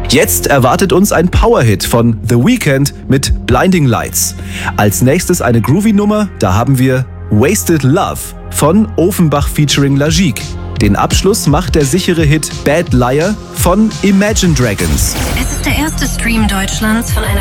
Jetzt erwartet uns ein Powerhit von The Weeknd mit Blinding Lights. Als nächstes eine Groovy-Nummer, da haben wir Wasted Love von Offenbach featuring Lagique. Den Abschluss macht der sichere Hit Bad Liar von Imagine Dragons. Es ist der erste Stream Deutschlands von einer